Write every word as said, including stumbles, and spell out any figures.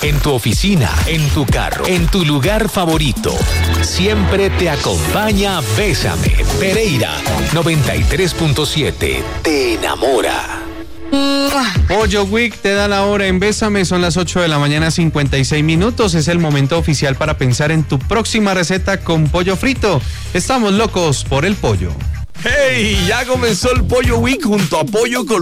en tu oficina, en tu carro, en tu lugar favorito. Siempre te acompaña Bésame. Pereira noventa y tres punto siete. Te enamora. Pollo Week te da la hora en Bésame, son las ocho de la mañana, cincuenta y seis minutos. Es el momento oficial para pensar en tu próxima receta con pollo frito. Estamos locos por el pollo. ¡Hey! Ya comenzó el Pollo Week junto a Pollo Colombia.